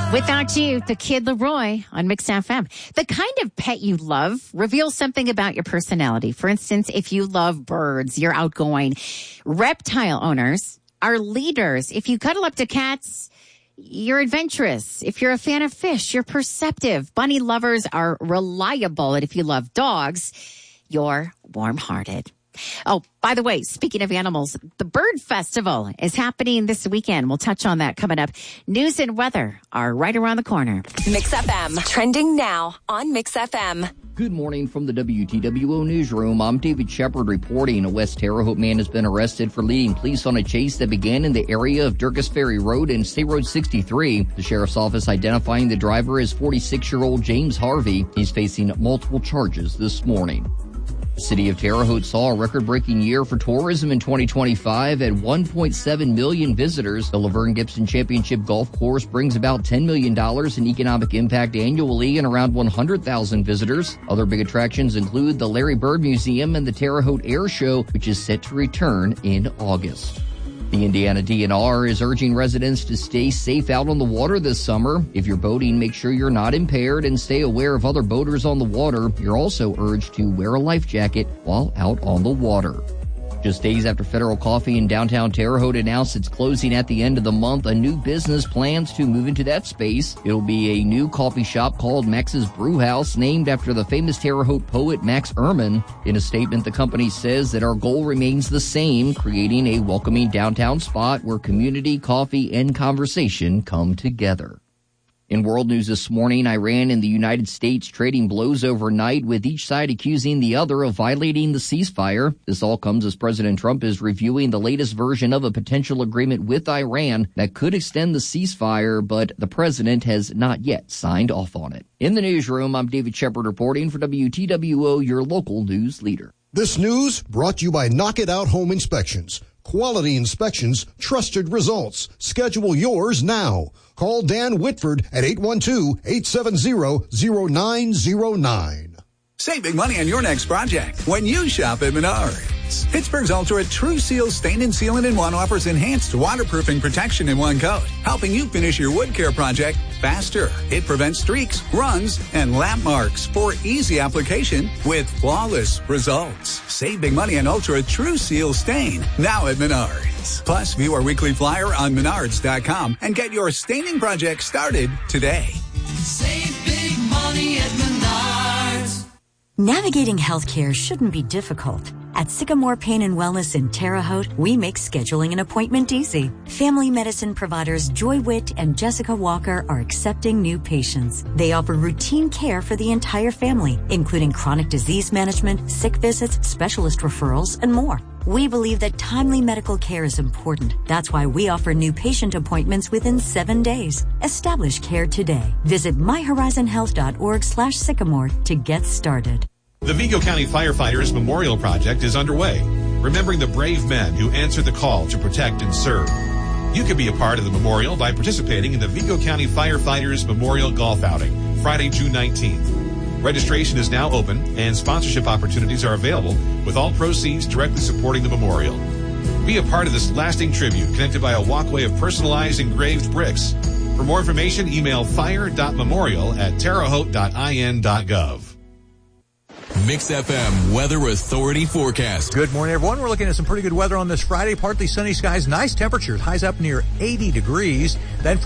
Without You, the Kid Leroy on Mix FM. The kind of pet you love reveals something about your personality. For instance, if you love birds, you're outgoing. Reptile owners are leaders. If you cuddle up to cats, you're adventurous. If you're a fan of fish, you're perceptive. Bunny lovers are reliable. And if you love dogs, you're warm-hearted. Oh, by the way, speaking of animals, the Bird Festival is happening this weekend. We'll touch on that coming up. News and weather are right around the corner. Mix FM, trending now on Mix FM. Good morning from the WTWO newsroom. I'm David Shepard reporting. A West Terre Haute man has been arrested for leading police on a chase that began in the area of Durkis Ferry Road and State Road 63. The sheriff's office identifying the driver as 46-year-old James Harvey. He's facing multiple charges this morning. The city of Terre Haute saw a record-breaking year for tourism in 2025 at 1.7 million visitors. The Laverne Gibson Championship Golf Course brings about $10 million in economic impact annually and around 100,000 visitors. Other big attractions include the Larry Bird Museum and the Terre Haute Air Show, which is set to return in August. The Indiana DNR is urging residents to stay safe out on the water this summer. If you're boating, make sure you're not impaired and stay aware of other boaters on the water. You're also urged to wear a life jacket while out on the water. Just days after Federal Coffee in downtown Terre Haute announced it's closing at the end of the month, a new business plans to move into that space. It'll be a new coffee shop called Max's Brew House, named after the famous Terre Haute poet Max Ehrmann. In a statement, the company says that our goal remains the same, creating a welcoming downtown spot where community, coffee, and conversation come together. In world news this morning, Iran and the United States trading blows overnight, with each side accusing the other of violating the ceasefire. This all comes as President Trump is reviewing the latest version of a potential agreement with Iran that could extend the ceasefire, but the president has not yet signed off on it. In the newsroom, I'm David Shepard reporting for WTWO, your local news leader. This news brought to you by Knock It Out Home Inspections. Quality inspections, trusted results. Schedule yours now. Call Dan Whitford at 812-870-0909. Save big money on your next project when you shop at Menards. Pittsburgh's Ultra True Seal Stain and Sealant in One offers enhanced waterproofing protection in one coat, helping you finish your wood care project faster. It prevents streaks, runs, and lap marks for easy application with flawless results. Save big money on Ultra True Seal Stain now at Menards. Plus, view our weekly flyer on Menards.com and get your staining project started today. Save big money at Menards. Navigating healthcare shouldn't be difficult. At Sycamore Pain and Wellness in Terre Haute, we make scheduling an appointment easy. Family medicine providers Joy Witt and Jessica Walker are accepting new patients. They offer routine care for the entire family, including chronic disease management, sick visits, specialist referrals, and more. We believe that timely medical care is important. That's why we offer new patient appointments within 7 days. Establish care today. Visit myhorizonhealth.org/sycamore to get started. The Vigo County Firefighters Memorial Project is underway, remembering the brave men who answered the call to protect and serve. You can be a part of the memorial by participating in the Vigo County Firefighters Memorial Golf Outing, Friday, June 19th. Registration is now open, and sponsorship opportunities are available, with all proceeds directly supporting the memorial. Be a part of this lasting tribute connected by a walkway of personalized engraved bricks. For more information, email fire.memorial@terrehaute.in.gov. Mix FM Weather Authority forecast. Good morning, everyone. We're looking at some pretty good weather on this Friday. Partly sunny skies, nice temperatures, highs up near 80 degrees. Then